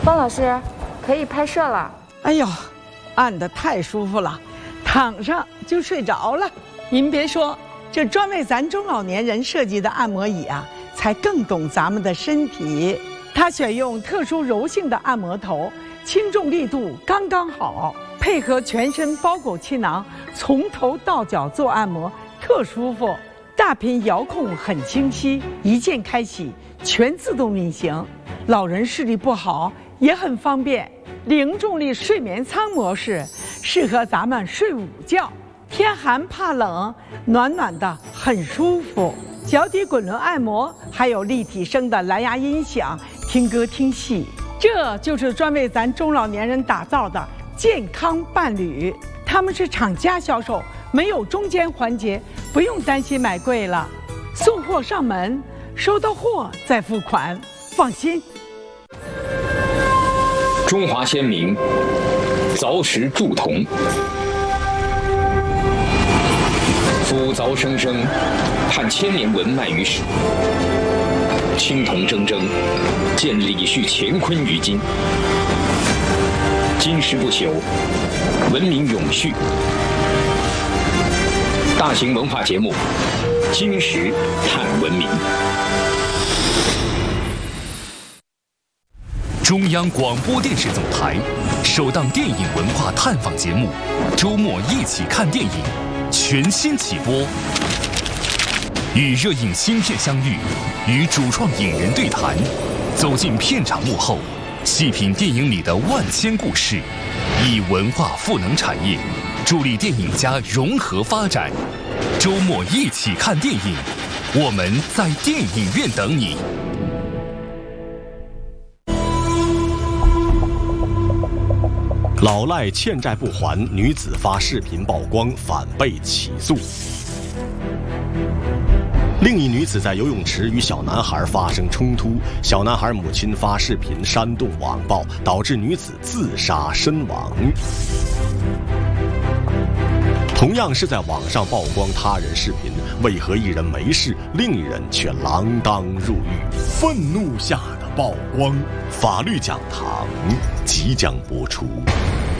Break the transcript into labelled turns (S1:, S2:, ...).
S1: 方老师，可以拍摄了。
S2: 哎呦，按得太舒服了，躺上就睡着了。您别说，这专为咱中老年人设计的按摩椅啊，才更懂咱们的身体。它选用特殊柔性的按摩头，轻重力度刚刚好，配合全身包裹气囊，从头到脚做按摩特舒服。大屏遥控很清晰，一键开启，全自动运行。老人视力不好也很方便。零重力睡眠舱模式适合咱们睡午觉，天寒怕冷，暖暖的很舒服。脚底滚轮按摩，还有立体声的蓝牙音响，听歌听戏。这就是专为咱中老年人打造的健康伴侣。他们是厂家销售，没有中间环节，不用担心买贵了。送货上门，收到货再付款，放心。
S3: 中华先民凿石铸铜，夫凿生生，探千年文脉于史。青铜铮铮，见李旭乾坤于今。金石不朽，文明永续。大型文化节目《金石探文明》。
S4: 中央广播电视总台首档电影文化探访节目《周末一起看电影》全新起播，与热映新片相遇，与主创影人对谈，走进片场幕后，细品电影里的万千故事，以文化赋能产业，助力电影家融合发展。周末一起看电影，我们在电影院等你。
S5: 老赖欠债不还，女子发视频曝光，反被起诉。另一女子在游泳池与小男孩发生冲突，小男孩母亲发视频煽动网暴，导致女子自杀身亡。同样是在网上曝光他人视频，为何一人没事，另一人却锒铛入狱？愤怒下的曝光，法律讲堂即将播出。